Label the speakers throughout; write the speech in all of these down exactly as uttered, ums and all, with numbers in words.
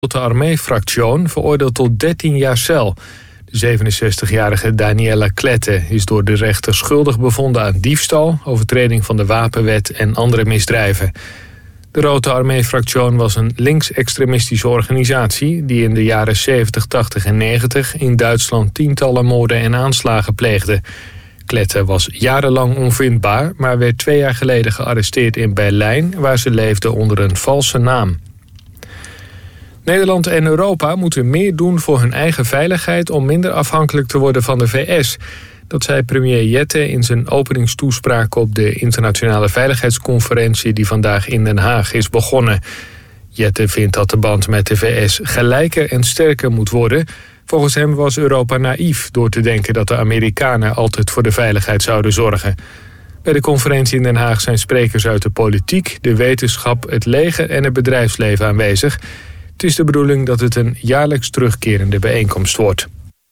Speaker 1: De Armee-fractie veroordeeld tot dertien jaar cel. De zevenenzestigjarige Daniela Klette is door de rechter schuldig bevonden aan diefstal, overtreding van de wapenwet en andere misdrijven. De Rode Armee-fractie was een linksextremistische organisatie die in de jaren zeventig, tachtig en negentig in Duitsland tientallen moorden en aanslagen pleegde. Klette was jarenlang onvindbaar, maar werd twee jaar geleden gearresteerd in Berlijn, waar ze leefde onder een valse naam. Nederland en Europa moeten meer doen voor hun eigen veiligheid om minder afhankelijk te worden van de V S. Dat zei premier Jette in zijn openingstoespraak op de internationale veiligheidsconferentie die vandaag in Den Haag is begonnen. Jette vindt dat de band met de V S gelijker en sterker moet worden. Volgens hem was Europa naïef door te denken dat de Amerikanen altijd voor de veiligheid zouden zorgen. Bij de conferentie in Den Haag zijn sprekers uit de politiek, de wetenschap, het leger en het bedrijfsleven aanwezig. Het is de bedoeling dat het een jaarlijks terugkerende bijeenkomst wordt.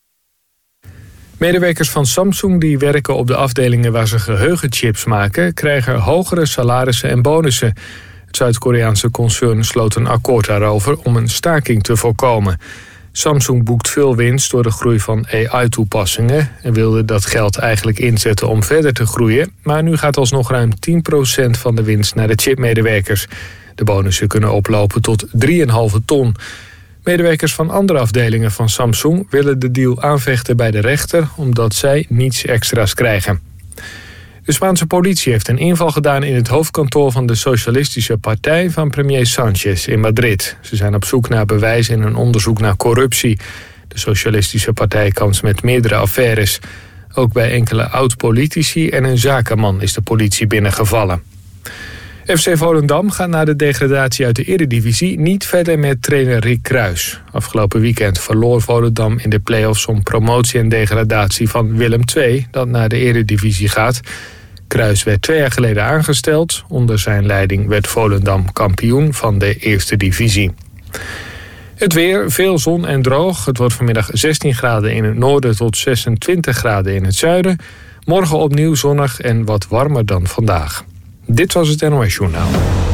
Speaker 1: Medewerkers van Samsung die werken op de afdelingen waar ze geheugenchips maken, krijgen hogere salarissen en bonussen. Het Zuid-Koreaanse concern sloot een akkoord daarover om een staking te voorkomen. Samsung boekt veel winst door de groei van A I-toepassingen en wilde dat geld eigenlijk inzetten om verder te groeien. Maar nu gaat alsnog ruim tien procent van de winst naar de chipmedewerkers. De bonussen kunnen oplopen tot drie komma vijf ton. Medewerkers van andere afdelingen van Samsung willen de deal aanvechten bij de rechter, omdat zij niets extra's krijgen. De Spaanse politie heeft een inval gedaan in het hoofdkantoor van de Socialistische Partij van premier Sánchez in Madrid. Ze zijn op zoek naar bewijs in een onderzoek naar corruptie. De Socialistische Partij kampt met meerdere affaires. Ook bij enkele oud-politici en een zakenman is de politie binnengevallen. F C Volendam gaat na de degradatie uit de Eredivisie niet verder met trainer Rick Kruijs. Afgelopen weekend verloor Volendam in de play-offs om promotie en degradatie van Willem twee, dat naar de Eredivisie gaat. Kruijs werd twee jaar geleden aangesteld. Onder zijn leiding werd Volendam kampioen van de Eerste Divisie. Het weer, veel zon en droog. Het wordt vanmiddag zestien graden in het noorden tot zesentwintig graden in het zuiden. Morgen opnieuw zonnig en wat warmer dan vandaag. Dit was het N O S Journaal.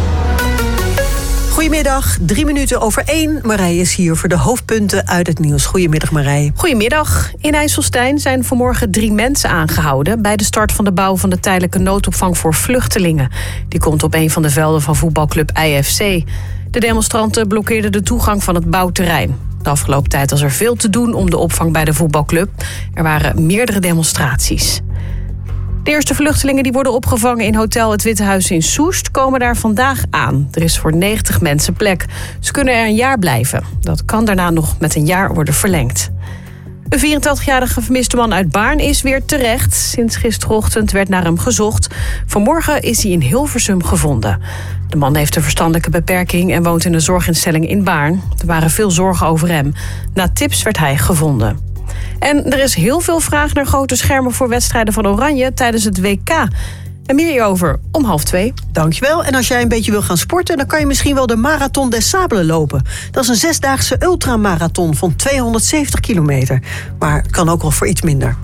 Speaker 2: Goedemiddag, drie minuten over één. Marije is hier voor de hoofdpunten uit het nieuws. Goedemiddag Marije.
Speaker 3: Goedemiddag. In IJsselstein zijn vanmorgen drie mensen aangehouden bij de start van de bouw van de tijdelijke noodopvang voor vluchtelingen. Die komt op een van de velden van voetbalclub I F C. De demonstranten blokkeerden de toegang van het bouwterrein. De afgelopen tijd was er veel te doen om de opvang bij de voetbalclub. Er waren meerdere demonstraties. De eerste vluchtelingen die worden opgevangen in hotel Het Witte Huis in Soest komen daar vandaag aan. Er is voor negentig mensen plek. Ze kunnen er een jaar blijven. Dat kan daarna nog met een jaar worden verlengd. Een vierentwintigjarige vermiste man uit Baarn is weer terecht. Sinds gisterochtend werd naar hem gezocht. Vanmorgen is hij in Hilversum gevonden. De man heeft een verstandelijke beperking en woont in een zorginstelling in Baarn. Er waren veel zorgen over hem. Na tips werd hij gevonden. En er is heel veel vraag naar grote schermen voor wedstrijden van Oranje tijdens het W K. En meer hierover om half twee.
Speaker 2: Dankjewel. En als jij een beetje wil gaan sporten, dan kan je misschien wel de Marathon des Sables lopen. Dat is een zesdaagse ultramarathon van tweehonderdzeventig kilometer. Maar het kan ook wel voor iets minder.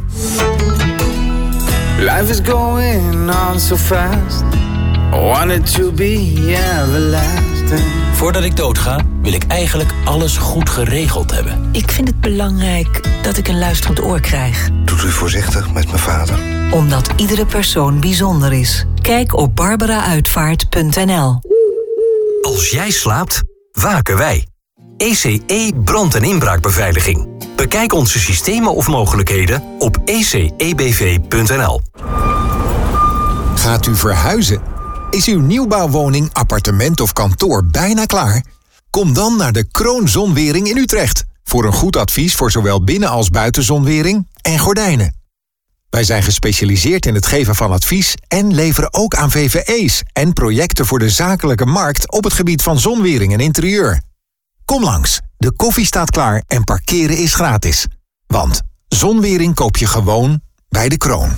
Speaker 4: Life is going on so fast. I want it to be everlasting.
Speaker 5: Voordat ik doodga, wil ik eigenlijk alles goed geregeld hebben.
Speaker 6: Ik vind het belangrijk dat ik een luisterend oor krijg.
Speaker 7: Doet u voorzichtig met mijn vader.
Speaker 6: Omdat iedere persoon bijzonder is. Kijk op barbara uitvaart punt n l.
Speaker 8: Als jij slaapt, waken wij. E C E brand- en inbraakbeveiliging. Bekijk onze systemen of mogelijkheden op e c e b v punt n l.
Speaker 9: Gaat u verhuizen? Is uw nieuwbouwwoning, appartement of kantoor bijna klaar? Kom dan naar de Kroon Zonwering in Utrecht. Voor een goed advies voor zowel binnen- als buitenzonwering en gordijnen. Wij zijn gespecialiseerd in het geven van advies en leveren ook aan V V E's en projecten voor de zakelijke markt op het gebied van zonwering en interieur. Kom langs, de koffie staat klaar en parkeren is gratis. Want zonwering koop je gewoon bij de Kroon.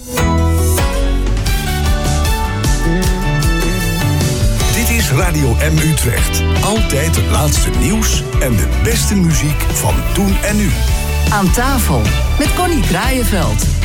Speaker 10: Dit is Radio M Utrecht. Altijd het laatste nieuws en de beste muziek van toen en nu.
Speaker 11: Aan tafel met Connie Kraaienveld.